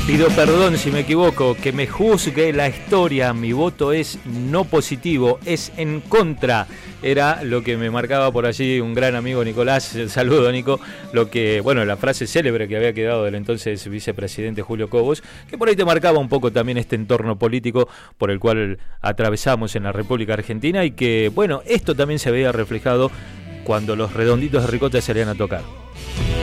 Pido perdón si me equivoco, que me juzgue la historia, mi voto es no positivo, es en contra. Era lo que me marcaba por allí un gran amigo Nicolás, el saludo Nico, lo que, bueno, la frase célebre que había quedado del entonces vicepresidente Julio Cobos, que por ahí te marcaba un poco también este entorno político por el cual atravesamos en la República Argentina y que, bueno, esto también se veía reflejado cuando los redonditos de ricota salían a tocar.